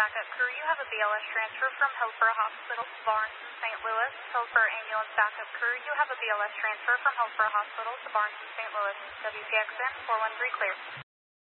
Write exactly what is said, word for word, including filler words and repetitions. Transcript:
backup crew, you have a B L S transfer from Hillsborough Hospital to Barnes in Saint Louis. Hillsborough ambulance backup crew, you have a B L S transfer from Hillsborough Hospital to Barnes in Saint Louis. W P X N four one three clear.